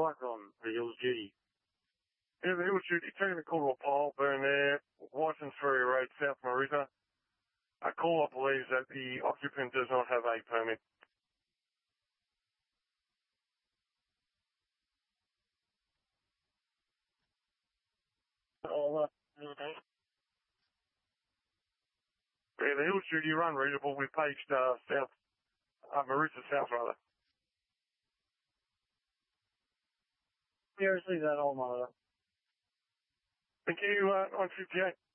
bike on the Hills Duty? Yeah, the Hills Duty, taking a call to a pole, burn there, Whitens Ferry Road, South Marissa. A caller believes that the occupant does not have a permit. Yeah, the Hills Duty run readable. We paged South, Marissa South rather. Seriously, that old mother. Thank you, 958.